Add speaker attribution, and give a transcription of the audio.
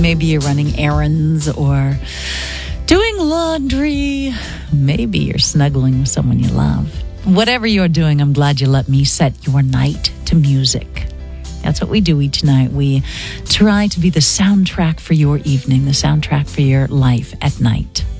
Speaker 1: Maybe you're running errands or doing laundry. Maybe you're snuggling with someone you love. Whatever you're doing, I'm glad you let me set your night to music. That's what we do each night. We try to be the soundtrack for your evening, the soundtrack for your life at night.